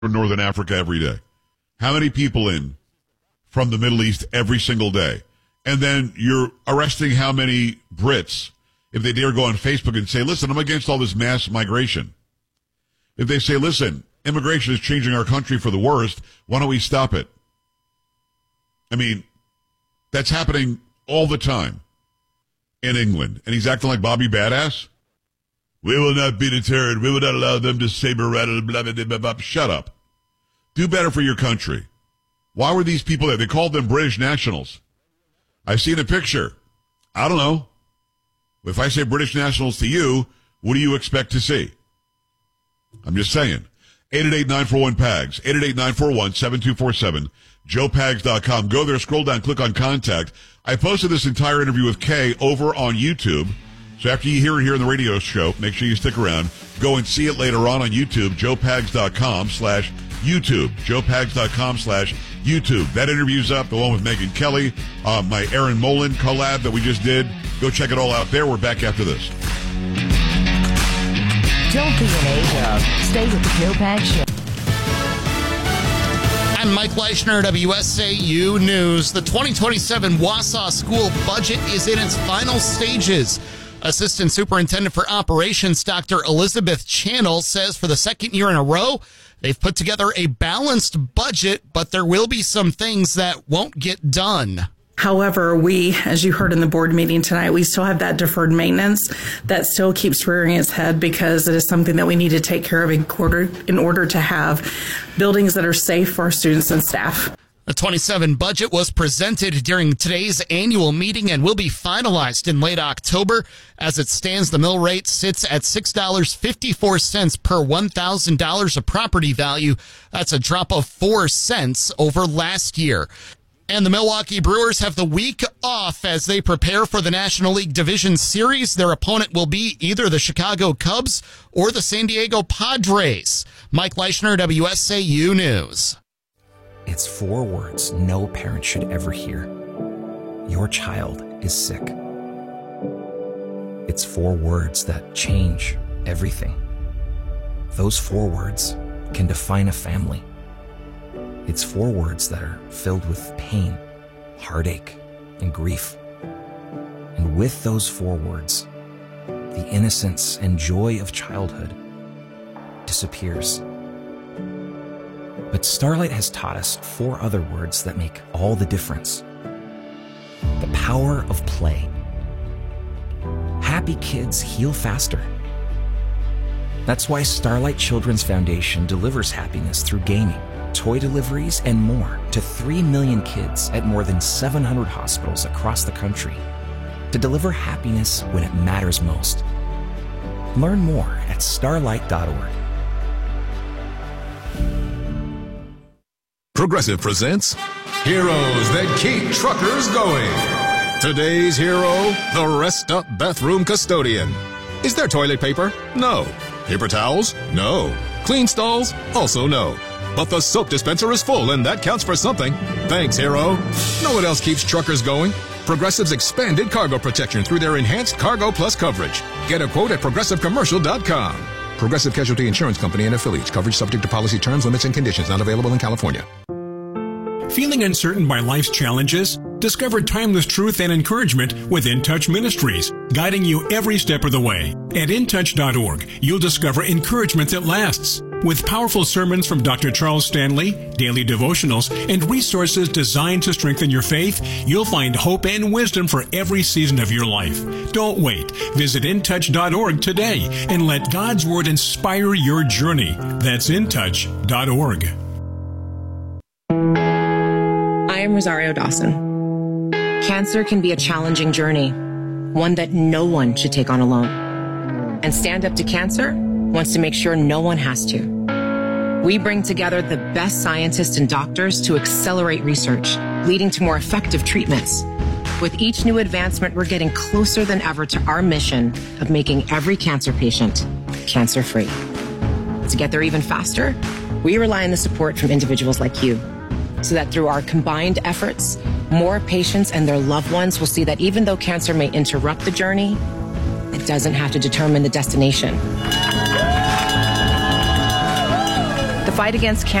from Northern Africa every day? How many people in from the Middle East every single day? And then you're arresting how many Brits if they dare go on Facebook and say, listen, I'm against all this mass migration. If they say, listen, immigration is changing our country for the worst, why don't we stop it? I mean, that's happening all the time in England. And he's acting like Bobby Badass. We will not be deterred. We will not allow them to saber rattle, blah, blah, blah, blah. Shut up. Do better for your country. Why were these people there? They called them British nationals. I've seen a picture. I don't know. If I say British nationals to you, what do you expect to see? I'm just saying. 888-941-PAGS, 888-941-7247, joepags.com. Go there, scroll down, click on contact. I posted this entire interview with Kay over on YouTube. So after you hear it here in the radio show, make sure you stick around. Go and see it later on YouTube, joepags.com/YouTube, joepags.com/YouTube. That interview's up, the one with Megyn Kelly, my Aaron Molin collab that we just did. Go check it all out there. We're back after this. Don't be an A-dub. Stay with the Joe Pags Show. I'm Mike Leischner, WSAU News. The 2027 Wausau school budget is in its final stages. Assistant Superintendent for Operations, Dr. Elizabeth Channel, says for the second year in a row, they've put together a balanced budget, but there will be some things that won't get done. However, we, as you heard in the board meeting tonight, we still have that deferred maintenance that still keeps rearing its head because it is something that we need to take care of in order to have buildings that are safe for our students and staff. The 27 budget was presented during today's annual meeting and will be finalized in late October. As it stands, the mill rate sits at $6.54 per $1,000 of property value. That's a drop of 4 cents over last year. And the Milwaukee Brewers have the week off as they prepare for the National League Division Series. Their opponent will be either the Chicago Cubs or the San Diego Padres. Mike Leischner, WSAU News. It's 4 words no parent should ever hear. Your child is sick. It's 4 words that change everything. Those 4 words can define a family. It's 4 words that are filled with pain, heartache, and grief. And with those 4 words, the innocence and joy of childhood disappears. But Starlight has taught us 4 other words that make all the difference. The power of play. Happy kids heal faster. That's why Starlight Children's Foundation delivers happiness through gaming, toy deliveries, and more to 3 million kids at more than 700 hospitals across the country to deliver happiness when it matters most. Learn more at starlight.org. Progressive presents Heroes That Keep Truckers Going. Today's hero, the Rest Up Bathroom Custodian. Is there toilet paper? No. Paper towels? No. Clean stalls? Also no. But the soap dispenser is full, and that counts for something. Thanks, hero. Know what else keeps truckers going? Progressive's expanded cargo protection through their enhanced Cargo Plus coverage. Get a quote at progressivecommercial.com. Progressive Casualty Insurance Company and affiliates. Coverage subject to policy terms, limits, and conditions. Not available in California. Feeling uncertain by life's challenges? Discover timeless truth and encouragement with In Touch Ministries, guiding you every step of the way. At intouch.org, you'll discover encouragement that lasts. With powerful sermons from Dr. Charles Stanley, daily devotionals, and resources designed to strengthen your faith, you'll find hope and wisdom for every season of your life. Don't wait. Visit intouch.org today and let God's Word inspire your journey. That's intouch.org. I am Rosario Dawson. Cancer can be a challenging journey, one that no one should take on alone. And Stand Up to Cancer wants to make sure no one has to. We bring together the best scientists and doctors to accelerate research, leading to more effective treatments. With each new advancement, we're getting closer than ever to our mission of making every cancer patient cancer-free. To get there even faster, we rely on the support from individuals like you, so that through our combined efforts, more patients and their loved ones will see that even though cancer may interrupt the journey, it doesn't have to determine the destination. The fight against cancer